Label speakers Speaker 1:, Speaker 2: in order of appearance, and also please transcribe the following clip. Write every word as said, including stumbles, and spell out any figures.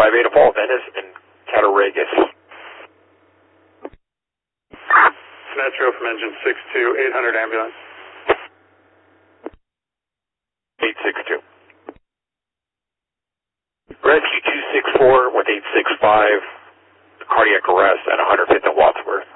Speaker 1: five eight to Paul Venice in Cattaraugus.
Speaker 2: Metro from engine six two, eight hundred ambulance.
Speaker 1: eight six two. Rescue two six four with eight six five, cardiac arrest at one hundred fifth and Wadsworth.